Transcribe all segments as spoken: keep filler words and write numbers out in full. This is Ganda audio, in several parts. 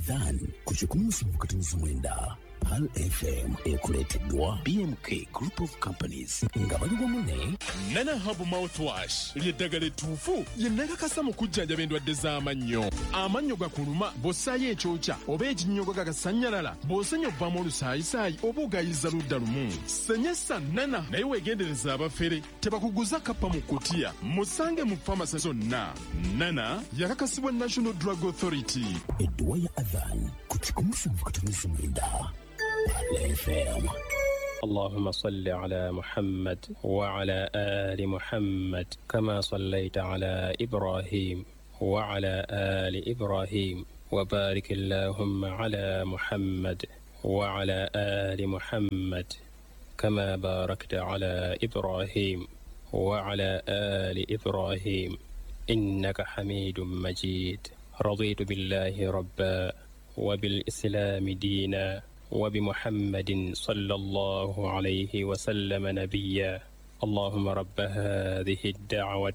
Adhan kuchikumu katunizo mwenda Pal F M ekuleteddwa B M K Group of Companies nga bali bamune Nana Hub Mouthwash lyeddagala ettuufu ye nakakasa mu kujjanjaba endwadde z'amannyo. Amannyo gakuluma bw'ossaayo ekyokya oba ekinnyogo gagasanyalala bw'osenya obbamu olusaayisaayi oba ogayiza ludda lumu. Senyesa Nana naye weegendereza abafere tebakuguza kappa mu kutiya. Musange mu famasi zonna. Nana yakakasibwa National Drug Authority. Edduwa ya Adhan kuchikumu katunizo mwenda Pal F M. اللهم صل على محمد وعلى آل محمد كما صليت على إبراهيم وعلى آل إبراهيم وبارك اللهم على محمد وعلى آل محمد كما باركت على إبراهيم وعلى آل إبراهيم إنك حميد مجيد. رضيت بالله ربا وبالإسلام دينا وبمحمد صلى الله عليه وسلم نبيا. اللهم رب هذه الدعوة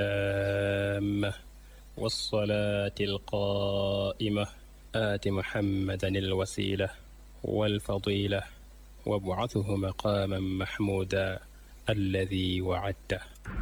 التامة والصلاة القائمة آت محمدا الوسيلة والفضيلة وابعثه مقاما محمودا الذي وعدته.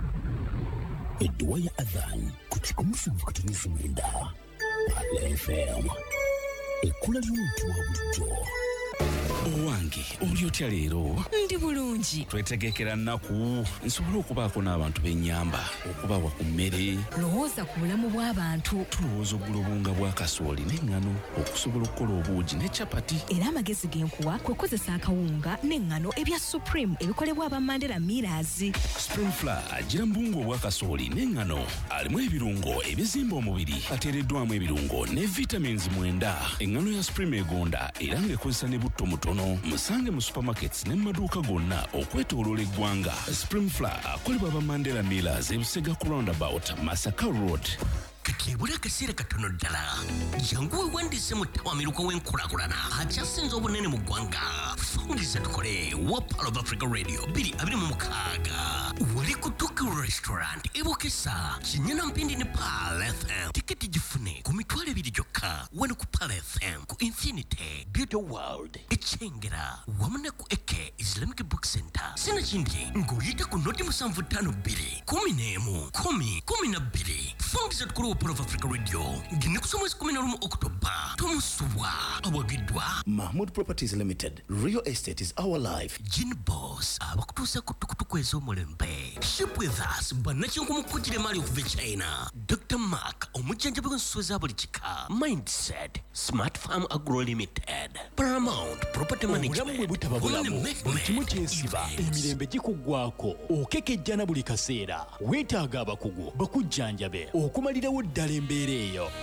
Edduwa ya Adhan kuchikumu katunizo mwenda Pal F M. Ekula ly'omuntu wa bulijjo. Owange oli otya leero? Ndi bulungi. Twetegekera nnaku nsobola okubaako n'abantu b'ennyamba okubawa ku mmere. Lowooza ku bulamu bw'abantu. Tulowooza oggula obunga bwa kasooli n'eŋŋano okusobola okukola obuugi ne capati. Era amagezi g'enkuwa kwe kukozesa akawunga n'eŋŋano ebya Supreme ebikolebwa aba Mandela Millers. Supreme Flour agira mu buwunga obwa kasooli n'eŋŋano alimu ebirungo ebizimba omubiri ateereddwamu ebirungo ne vitamins mwenda. Eŋŋano ya Supreme egonda era ng'ekozesa ne butto mutono. Musange mu supermarkets ne maduuka gonna okwetooloola eggwanga. Supreme Flour akolebwa aba Mandela Millers e Busega ku roundabout Masaka Road. Katebula akaseera katono ddala jangu wewandiise mu ttawamiruko w'enkulaakulana akyasinze obunene mu ggwanga. Fungiza tukole wa Pearl of Africa Radio bbiri abiri mu mukaaga wali ku Tuki Restaurant e Bukesa Kinyana Mpindi ne Pearl F M. Tiketi gifune ku mitwalo ebiri gyokka wano ku Pearl F M ku Infinity Beauty World ekyengera wamu ne ku Eke Islamic Book Center. Sinakindi ng'oyita ku noti musanvu ttaano bbiri kumi n'emu kumi kumi na bbiri. Fungiza tukole wa Pearl of Africa Radio ngine kusoma mwezi kumi na lumu Oktoba tomusubwa awagiddwa Mahmood Properties Limited. Real estate is our life. Gin Boss abakutuusa ku tukutuku ez'omulembe. Ship with us bannakinku mukujjira emali okuva e China. Doctor Mark omujjanjabi w'ensuso za buli kika. Mindset Smart Farm Agro Limited. Paramount Property Management. Obulamu bwe butaba bulamu buli kimu kyesiba emirembe gikuggwaako okekejja na buli kaseera weetaaga abakugu bakujjanjabe okumalirawo ddala embeera eyo.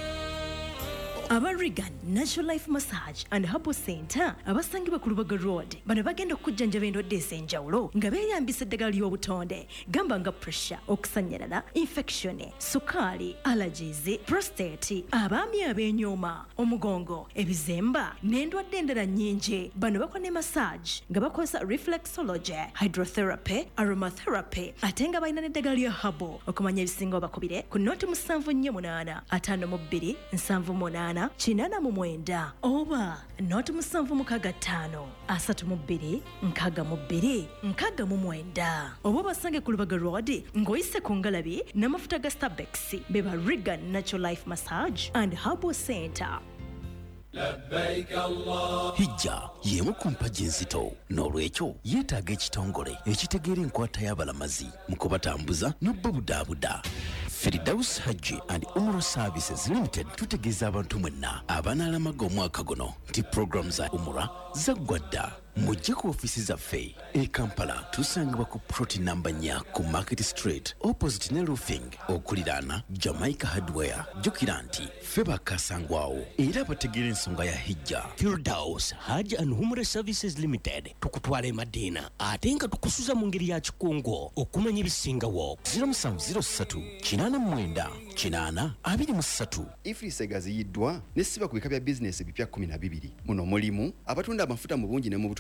Aba Regan Natural Life Massage and Herbal Center abasangibwa ku Lubaga Road bano bagenda okujjanjaba endwadde ez'enjawulo nga beeyambisa eddagala ly'obutonde gamba nga pressure, okusanyalala, infection, sukaali, allergies, prostate, abaami ab'enyooma, omugongo, ebizemba n'endwadde endala nnyingi. Bano bakola ne massage nga bakozesa reflexology, hydrotherapy, aromatherapy ate nga balina n'eddagala lya herbal. Okumanya ebisinga obakubire ku noti musanvu nnya munaana ataano mu bbiri nsanvu munaana kinana mu mwenda oba noti musanvu mukaaga ttaano asatu mu bbiri nkaaga mu bbiri nkaaga mu mwenda. Oba basange ku Lubaga Road ng'oyise ku ngalabi n'amafuta ga Starbex beba Regan Natural Life Massage and Herbal Center. Labbaik Allah. Hijja yemu ku mpagi enzito n'olwekyo yeetaaga ekitongole ekitegeera enkwata y'abalamazi mu kubatambuza n'obbabudaabuda. Firdaus Hajji and Umrah Services Limited tutegeeza abantu mwenna abanaalamaga omwaka guno nti program za Umrah zaggwadda. Mujje ku ofisi zaffe e Kampala tusangibwa ku ploti namba nnya ku Market Street opposite ne roofing okuliraana Jamaica Hardware. Jjukira nti ffe bakasangwawo era bategeera ensonga ya hijja. Firdaus Hajj and Umrah Services Limited tukutwala e Madina ate nga tukusuza mu ngeri ya kikungo okumanya ebisingawo. zero seven zero three kinaana mwenda kinaana abiri mu ssatu. Ifrisa egaziyiddwa n'essiba ku bika bya bizinesi ebipya kumi na bibiri. Muno mulimu abatunda amafuta mu bungi ne mu butono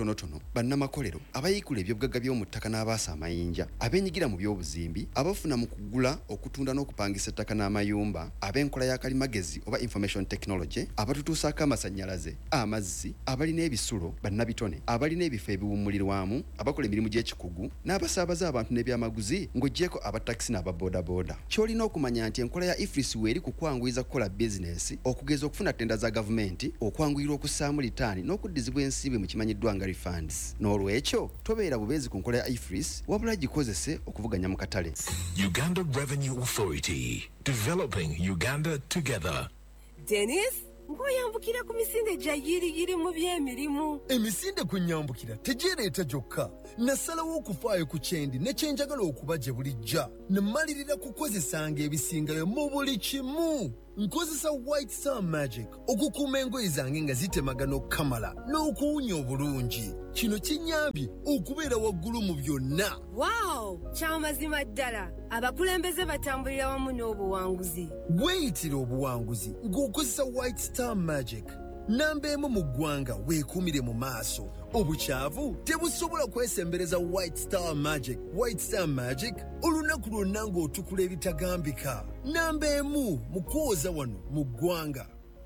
butonotono bannamakolero abayikula ebyobugagga by'omu ttaka n'abaasa amayinja abeenyigira mu by'obuzimbi abafuna mu kugula okutunda n'okupangisa ettaka n'amayumba ab'enkola ya kalimagezi oba information technology abatutuusaako amasannyalaze amazzi abalina ebisulo bannabitone abalina ebifo ebiwummulirwamu abakola emirimu gy'ekikugu n'abasaabaza abantu n'ebyamaguzi ng'oggyeko abatakisi n'ababoodaboda ky'olina okumanya nti enkola ya ifris weeri kukwanguyiza kukola bizinesi okugeza okufuna ttenda za gavumenti okwanguyirwa okussaamu litaani n'okuddizibwa ensimbi mu kimanyiddwa nga refunds n'olwekyo tobeera bubeezi ku nkola ya ifris wabula gikozese okuvuganya mu katale. Uganda Revenue Authority, developing Uganda together. Dennis, ngoyambukira ku misinde gya yiriyiri mu by'emirimu. Emisinde ku nyambukira tegireeta gyokka. Nasalawo okufaayo ku kyendi ne kyenjagala okuba gye bulijja. Ne mmalirira kukozesanga ebisingayo mu buli kimu. Nkozesa White Star Magic okukuuma engoye zange nga zitemagana okukamala n'okuwunya obulungi. Kino kinyambye okubeera waggulu mu byonna. Wow, kyamazima ddala. Abakulembeze batambulira wamu n'obuwanguzi. Weeyitira obuwanguzi ng'okozesa White Star Magic. Namba emu mu ggwanga weekuumire mu maaso. Obukyavu tebusobola kwesembereza White Star Magic. White Star Magic olunaku lwonna ng'otukula ebitagambika. Namba emu mu kwoza wano mu ggwanga.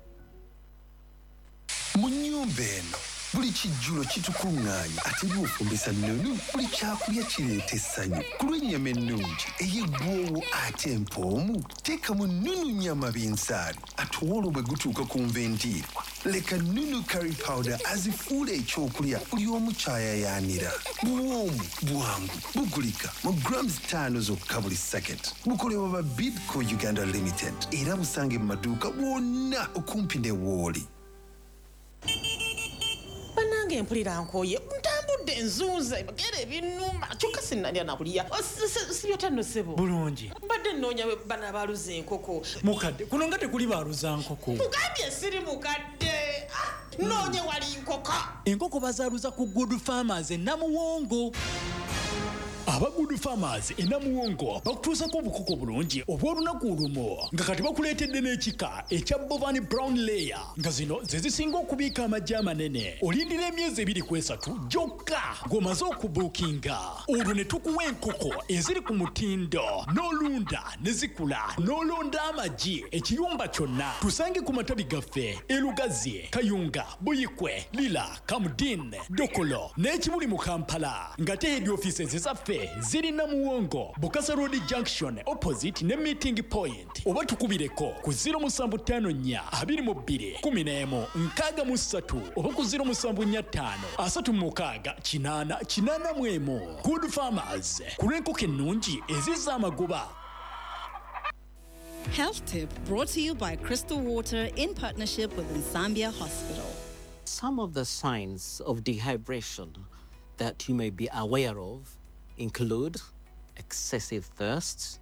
Mu nnyumba eno buli kijjulo kitukuŋŋaanya ate by'ofumbisa nnonu buli kyakulya kireeta essanyu ku lw'ennyama ennungi ey'eggwoowo ate empoomu teekamu nnunu nnyama b'ensaali ate olwo bwe gutuuka ku nvendiirwa leka nnunu curry powder azifuula ekyokulya buli omu kyayayaanira bwomu bwangu bugulika mu grams ttaano zokka buli sacket bukolebwa ba Bidco Uganda Limited era busange mu maduuka bwonna okumpi ne wooli. Banange mpulira nkooye ntambudde nzuuze bagere ebinuma kyokka sinnalya nakulya sibyotanno ssebo bulungi mbadde nnoonya bana baaluza enkoko mukadde kuno nga tekuli baaluza nkoko mugambye siri mukadde noonye wali nkoko enkoko bazaaluza ku Good Farmers e Namuwongo. Aba Good Farmers e Namuwongo bakutuusako obukoko bulungi obw'olunaku olumu nga kati bakuleetedde n'ekika ekya Bovani Brown Layer nga zino ze zisinga okubiika amaggi amanene olindira emyezi ebiri ku esatu gyokka ng'omaze okubuukinga olwo ne tukuwa enkoko eziri ku mutindo n'olunda ne zikula n'olonda amaggi ekiyumba kyonna tusange ku matabi gaffe e Lugazi, Kayunga, Buyikwe, Lila, Kamudin, Dokolo n'ekibuli mu Kampala ng'ate head offices ezaffe ziri Namuwongo, Bukasa Road Junction opposite ne meeting point oba tukubireko ku zero musanvu ttaano nnya abiri mu bbiri kumi n'emu nkaaga mu ssatu oba ku zero musanvu nnya ttaano asatu mu mukaaga kinaana kinaana mu emu. Good Farmers ku lw'enkoko ennungi ezizza amagoba. Health tip brought to you by Crystal Water in partnership with Zambia Hospital. Some of the signs of dehydration that you may be aware of include excessive thirst,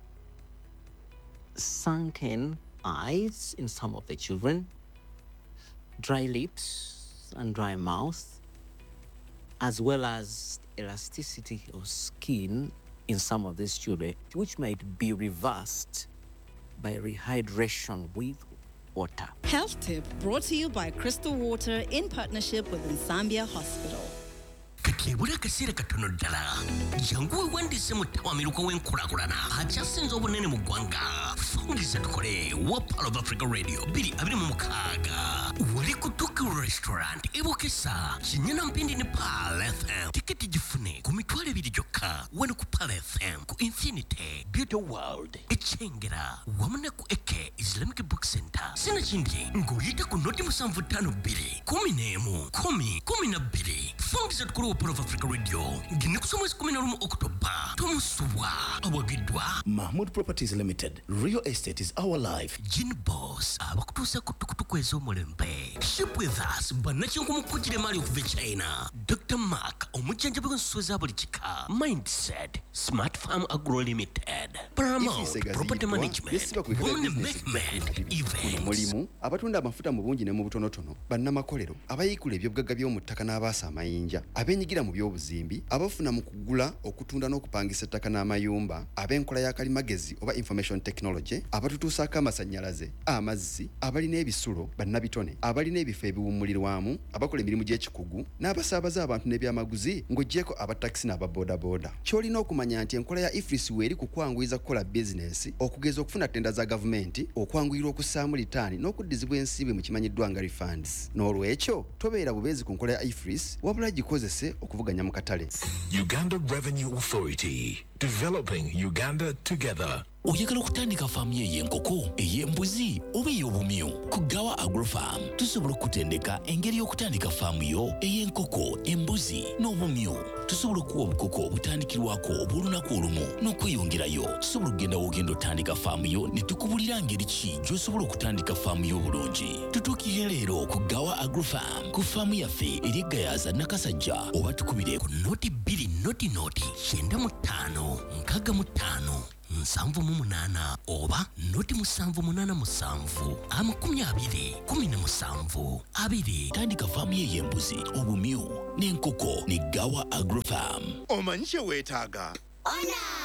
sunken eyes in some of the children, dry lips and dry mouth, as well as elasticity of skin in some of these children, which might be reversed by rehydration with water. Health tip brought to you by Crystal Water in partnership with Zambia Hospital. Katebula kasira katono ddala jangu wewandise mu ttawamiruko w'enkulaakulana akyasinze obunene mu ggwanga fungiza tukole wa Pearl of Africa Radio bbiri abiri mu mukaaga wali ku Tuki Restaurant ebokesa kinyana mpindi ne Pearl F M tiketi gifune ku mitwalo ebiri gyokka wano ku Pearl F M ku Infinity Beauty World ekyengera wamu ne ku Eke Islamic Book Center sinakindi ng'oyita ku noti musanvu ttaano bbiri kumi n'emu kumi kumi na bbiri fungiza tukole Pearl of Africa Radio ngine kusoma kumi na lumu Oktoba tomusubwa awagidwa Mahmood Properties Limited. Real estate is our life. Gin Boss abakutuusa ku tukutuku ez'omulembe. Ship with us bannakinku mukujjira emali okuva China. Doctor Mark omujjanjabi w'ensuso za buli kika. Mindset Smart Farm Agro Limited. Paramount Property Management. Women Movement Event. Mulimu abatunda amafuta mu bungi ne mu butonotono bannamakolero abayikula ebyobugagga by'omu ttaka n'abaasa amayinja abeenyigira mu by'obuzimbi abafuna mu kugula okutunda n'okupangisa ettaka n'amayumba ab'enkola ya kalimagezi oba information technology abatutuusaako amasannyalaze amazzi abalina ebisulo bannabitone abalina ebifo ebiwummulirwamu abawummulirwamu abakola emirimu gy'ekikugu n'abasaabaza abantu n'ebyamaguzi ng'oggyeko abatakisi n'ababoodabooda. Ky'olina okumanya nti enkola ya ifris weeri kukwanguyiza kukola bizinesi okugeza okufuna ttenda za gavumenti, okwanguyirwa okussaamu litaani n'okuddizibwa ensimbi mu kimanyiddwa nga refunds. N'olwekyo tobeera bubeezi ku nkola ya ifris wabula gikozese okuvuganya mu katale. Uganda Revenue Authority, developing Uganda together. Oyagala okutandika faamu y'enkoko, ey'embuzi oba ey'obumyu? Ku Gawa Agrofarm tusobola okutendeka engeri y'okutandika faamu yo ey'enkoko, embuzi n'obumyu. Tusobola okuwa obukoko obutandikirwako obw'olunaku olumu n'okweyongerayo. Tusobola okugenda w'ogenda otandika faamu yo ne tukubulira ngeri ki gy'osobola okutandika faamu yo obulungi. Tutuukirire leero ku Gawa Agrofarm ku faamu yaffe eri eGayaza Nakasajja, oba tukubire ku noti bbiri noti noti kyenda mu ttaano nkaaga mu ttaano nsanvu mu munaana oba noti musanvu munaana musanvu amakumi abiri kumi na musanvu abiri. Tandika faamu ye y'embuzi, obumyu n'enkoko ne Gawa Agrofarm. Omanyi kye weetaaga?